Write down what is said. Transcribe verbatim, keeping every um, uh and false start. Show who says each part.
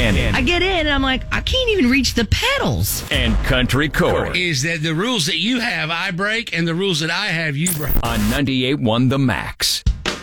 Speaker 1: Candy.
Speaker 2: I get in and I'm like, I can't even reach the pedals.
Speaker 1: And Country Corey.
Speaker 3: Is that the rules that you have, I break, and the rules that I have, you break.
Speaker 1: On ninety-eight point one The Max.